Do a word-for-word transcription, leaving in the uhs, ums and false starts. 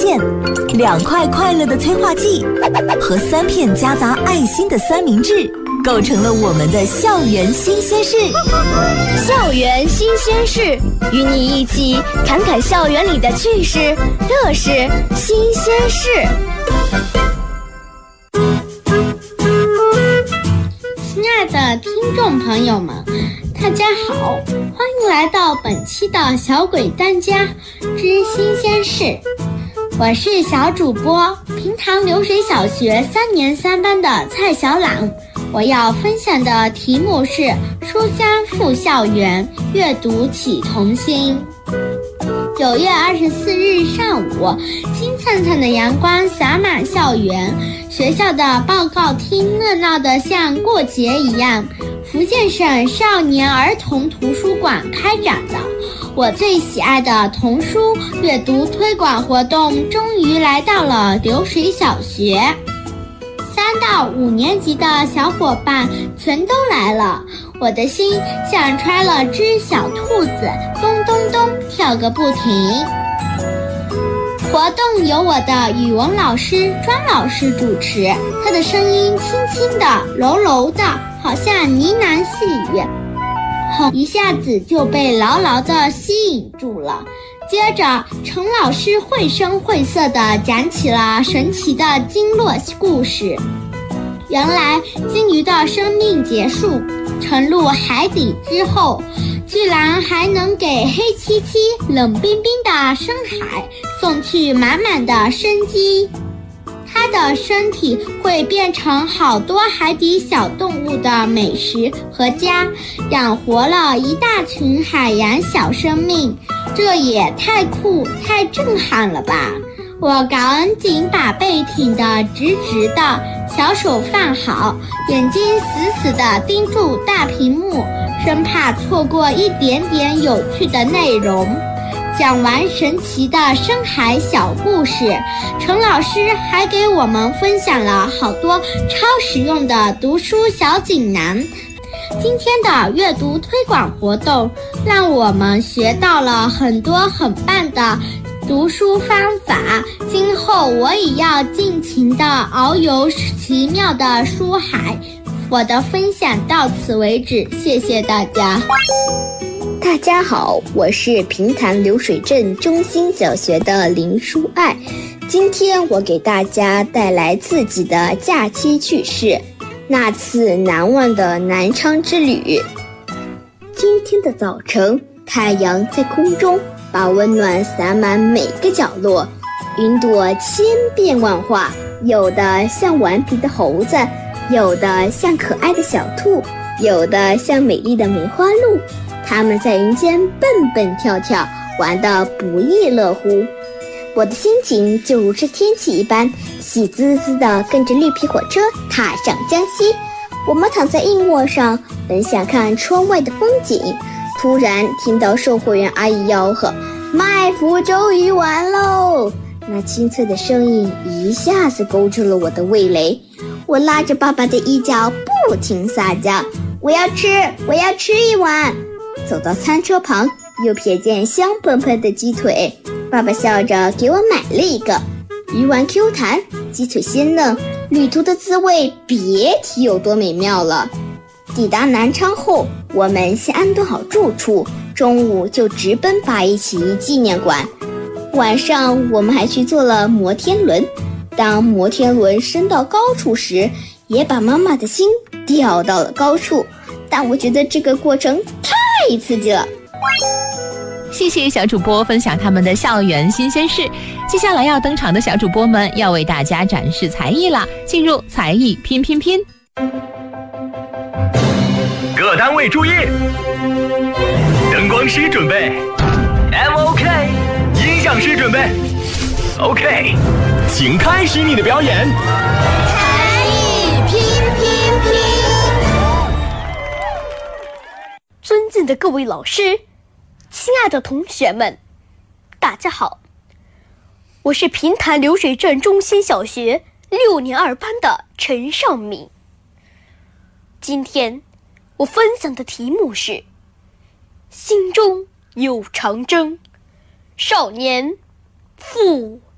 片，两块快乐的催化剂和三片夹杂爱心的三明治，构成了我们的校园新鲜事。 校园新鲜事，与你一起侃侃校园里的趣事、乐事、新鲜事。 亲爱的听众朋友们，大家好，欢迎来到本期的小鬼当家之新鲜事。我是小主播平塘流水小学三年三班的蔡小朗，我要分享的题目是书香赴校园，阅读启童心。九月二十四日上午，金灿灿的阳光洒满校园，学校的报告厅热闹得像过节一样。福建省少年儿童图书馆开展的我最喜爱的童书阅读推广活动终于来到了流水小学。三到五年级的小伙伴全都来了，我的心像揣了只小兔子，咚咚咚跳个不停。活动由我的语文老师庄老师主持，他的声音轻轻的、柔柔的，好像呢喃细语，一下子就被牢牢地吸引住了。接着陈老师绘声绘色地讲起了神奇的鲸落故事。原来鲸鱼的生命结束，沉入海底之后，居然还能给黑漆漆冷冰冰的深海送去满满的生机。它的身体会变成好多海底小动物的美食和家，养活了一大群海洋小生命，这也太酷太震撼了吧！我赶紧把背挺得直直的，小手放好，眼睛死死地盯住大屏幕，生怕错过一点点有趣的内容。讲完神奇的深海小故事，陈老师还给我们分享了好多超实用的读书小锦囊。今天的阅读推广活动让我们学到了很多很棒的读书方法，今后我也要尽情地遨游奇妙的书海。我的分享到此为止，谢谢大家。 大家好，我是平潭流水镇中心小学的林淑爱，今天我给大家带来自己的假期趣事，那次难忘的南昌之旅。今天的早晨，太阳在空中把温暖洒满每个角落，云朵千变万化，有的像顽皮的猴子，有的像可爱的小兔，有的像美丽的梅花鹿，它们在云间蹦蹦跳跳，玩得不亦乐乎。我的心情就如这天气一般，喜滋滋地跟着绿皮火车踏上江西。我们躺在硬卧上，本想看窗外的风景，突然听到售货员阿姨吆喝：“卖福州鱼丸喽！”那清脆的声音一下子勾住了我的味蕾。我拉着爸爸的衣角，不停撒娇：“我要吃，我要吃一碗！”走到餐车旁，又瞥见香喷喷的鸡腿，爸爸笑着给我买了一个。鱼丸 Q 弹，鸡腿鲜嫩，旅途的滋味别提有多美妙了。抵达南昌后，我们先安顿好住处，中午就直奔八一起义纪念馆。晚上我们还去坐了摩天轮，当摩天轮升到高处时，也把妈妈的心吊到了高处，但我觉得这个过程太刺激了。 谢谢小主播分享他们的校园新鲜事。接下来要登场的小主播们要为大家展示才艺了，进入才艺拼拼拼。 各单位注意，灯光师准备 M O K， 音响师准备 OK， 请开始你的表演。 才艺拼拼拼。 尊敬的各位老师，亲爱的同学们，大家好，我是平潭流水镇中心小学六年二班的陈尚敏。今天我分享的题目是心中有长征，少年赴